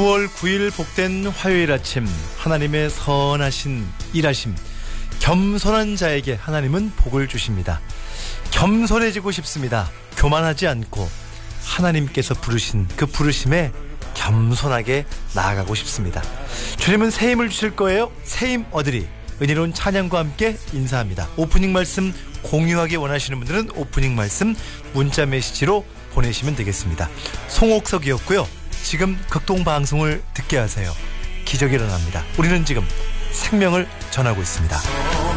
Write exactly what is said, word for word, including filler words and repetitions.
유월 구일 복된 화요일 아침, 하나님의 선하신 일하심, 겸손한 자에게 하나님은 복을 주십니다. 겸손해지고 싶습니다. 교만하지 않고 하나님께서 부르신 그 부르심에 겸손하게 나아가고 싶습니다. 주님은 새 힘을 주실 거예요. 새 힘 얻으리. 은혜로운 찬양과 함께 인사합니다. 오프닝 말씀 공유하기 원하시는 분들은 오프닝 말씀 문자 메시지로 보내시면 되겠습니다. 송옥석이었고요. 지금 극동방송을 듣게 하세요. 기적이 일어납니다. 우리는 지금 생명을 전하고 있습니다.